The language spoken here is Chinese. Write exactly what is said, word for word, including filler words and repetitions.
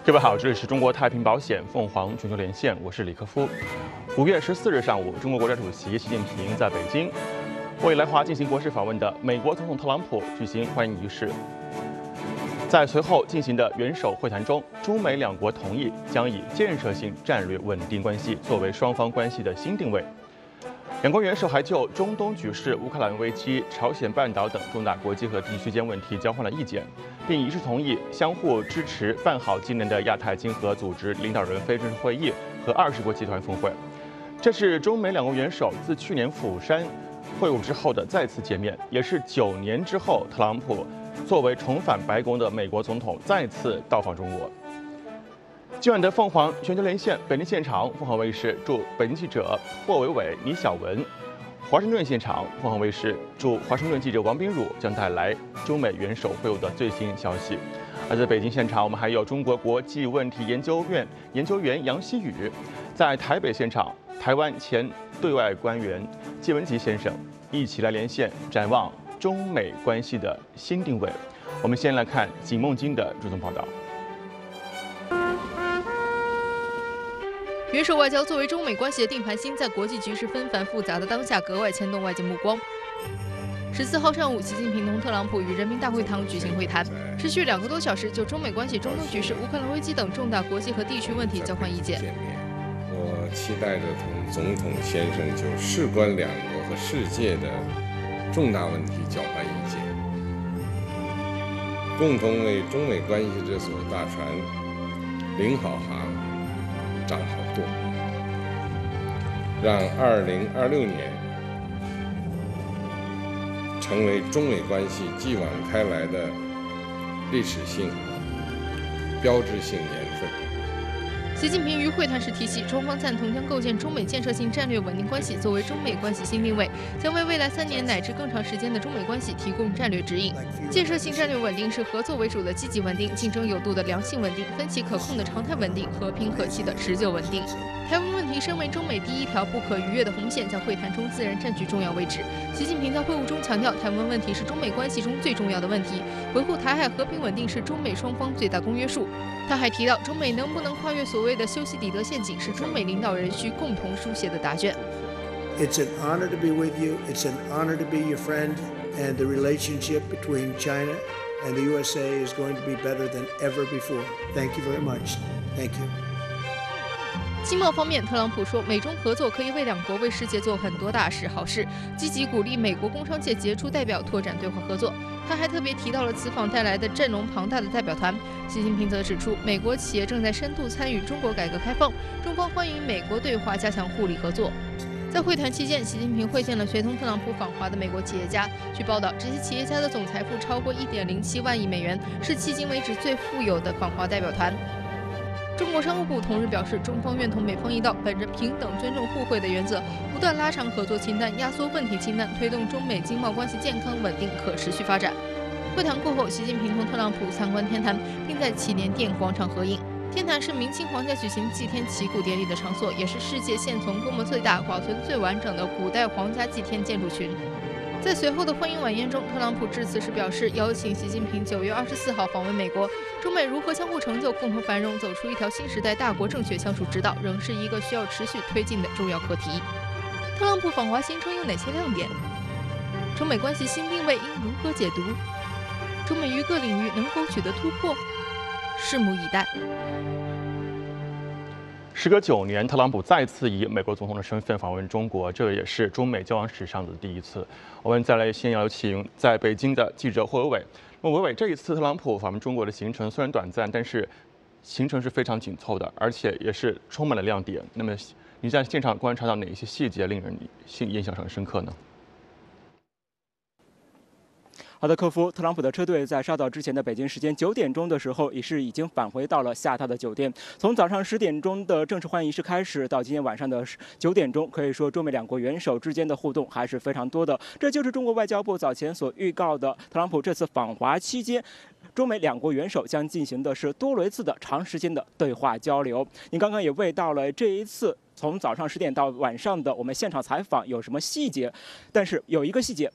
各位好，这里是中国太平保险凤凰全球连线，我是李克夫。五月十四日上午，中国国家主席习近平在北京为来华进行国事访问的美国总统特朗普举行欢迎仪式。在随后进行的元首会谈中，中美两国同意将以建设性战略稳定关系作为双方关系的新定位。两国元首还就中东局势、乌克兰危机、朝鲜半岛等重大国际和地区间问题交换了意见，并一致同意相互支持办好今年的亚太经合组织领导人非正式会议和二十国集团峰会。这是中美两国元首自去年釜山会晤之后的再次见面，也是九年之后特朗普作为重返白宫的美国总统再次到访中国。今晚的凤凰全球连线北京现场，凤凰卫视驻北京记者霍伟伟、倪晓文；华盛顿现场，凤凰卫视驻华盛顿记者王彬汝将带来中美元首会晤的最新消息。而在北京现场，我们还有中国国际问题研究院研究员杨希宇；在台北现场，台湾前对外官员谢文吉先生一起来连线，展望中美关系的新定位。我们先来看景梦金的追踪报道。 元首外交作为中美关系的定盘星，在国际局势纷繁复杂的当下，格外牵动外界目光。十四号上午，习近平同特朗普与人民大会堂举行会谈，持续两个多小时，就中美关系、中东局势、乌克兰危机等重大国际和地区问题交换意见。 我期待着同总统先生就事关两国和世界的重大问题交换意见，共同为中美关系这艘大船领好航、掌好舵，让二零二六年成为中美关系继往开来的历史性、标志性年份。 习近平于会谈时提起，中方赞同将构建中美建设性战略稳定关系作为中美关系新定位，将为未来三年乃至更长时间的中美关系提供战略指引。建设性战略稳定是合作为主的积极稳定，竞争有度的良性稳定，分歧可控的常态稳定，和平和气的持久稳定。台湾问题身为中美第一条不可逾越的红线，在会谈中自然占据重要位置。习近平在会晤中强调，台湾问题是中美关系中最重要的问题，维护台海和平稳定是中美双方最大公约数。他还提到，中美能不能跨越所谓的修昔底德陷阱，是中美领导人需共同书写的答卷。 It's an honor to be with you. It's an honor to be your friend. And the relationship between China and the U S A is going to be better than ever before. Thank you very much. Thank you. 经贸方面，特朗普说，美中合作可以为两国、为世界做很多大事、好事，积极鼓励美国工商界杰出代表拓展对华合作。他还特别提到了此访带来的阵容庞大的代表团。习近平则指出，美国企业正在深度参与中国改革开放，中方欢迎美国对华加强互利合作。在会谈期间，习近平会见了随同特朗普访华的美国企业家。据报道，这些企业家的总财富超过一点零七万亿美元，是迄今为止最富有的访华代表团。中国商务部同日表示，中方愿同美方一道，本着平等、尊重、互惠的原则，不断拉长合作清单，压缩问题清单，推动中美经贸关系健康、稳定、可持续发展。会谈过后，习近平同特朗普参观天坛，并在祈年殿广场合影。天坛是明清皇家举行祭天祈古典礼的场所，也是世界现存规模最大、保存最完整的古代皇家祭天建筑群。在随后的欢迎晚宴中，特朗普致辞时表示，邀请习近平九月二十四号访问美国，中美如何相互成就、共同繁荣，走出一条新时代大国正确相处之道，仍是一个需要持续推进的重要课题。特朗普访华行程有哪些亮点？中美关系新定位应如何解读？中美于各领域能否取得突破？拭目以待。 时隔九年，特朗普再次以美国总统的身份访问中国，这也是中美交往史上的第一次。我们再来先邀请在北京的记者霍伟伟。那么伟伟，这一次特朗普访问中国的行程虽然短暂，但是行程是非常紧凑的，而且也是充满了亮点。那么你在现场观察到哪一些细节令人印象很深刻呢？ 好的，克夫，特朗普的车队在稍早之前的北京时间九点钟的时候，也是已经返回到了下榻的酒店。从早上十点钟的正式欢迎仪式开始，到今天晚上的九点钟，可以说中美两国元首之间的互动还是非常多的。这就是中国外交部早前所预告的，特朗普这次访华期间，中美两国元首将进行的是多轮次的长时间的对话交流。您刚刚也问到了这一次从早上十点到晚上的我们现场采访有什么细节，但是有一个细节